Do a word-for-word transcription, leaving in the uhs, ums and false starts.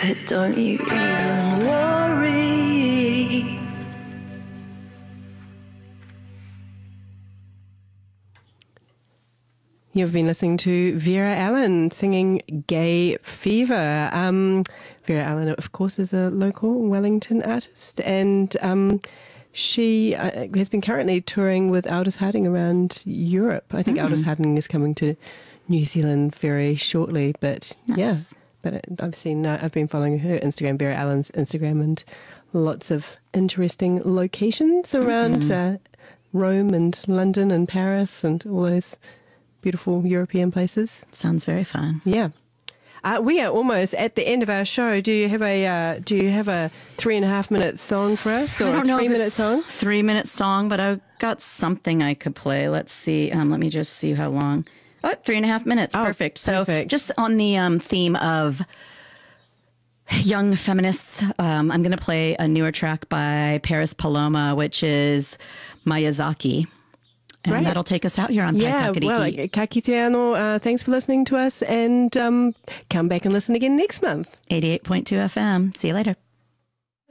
But don't you even worry. You've been listening to Vera Allen singing Gay Fever. Um, Vera Allen, of course, is a local Wellington artist, and um, she uh, has been currently touring with Aldous Harding around Europe. I think mm. Aldous Harding is coming to New Zealand very shortly, but nice. yeah. But I've seen, uh, I've been following her Instagram, Vera Allen's Instagram, and lots of interesting locations around mm-hmm. uh, Rome and London and Paris and all those beautiful European places. Sounds very fun. Yeah. Uh, we are almost at the end of our show. Do you have a uh, Do you have a three and a half minute song for us, or I don't a know three if minute it's song? Three minute song, but I've got something I could play. Let's see. Um, let me just see how long. Oh, three and a half minutes. Oh, perfect. So perfect. just on the um, theme of young feminists, um, I'm going to play a newer track by Paris Paloma, which is Miyazaki. And Great. That'll take us out here on Yeah, Pai Kakariki. well, ka kite anō, uh, thanks for listening to us, and um, come back and listen again next month. eighty-eight point two F M. See you later.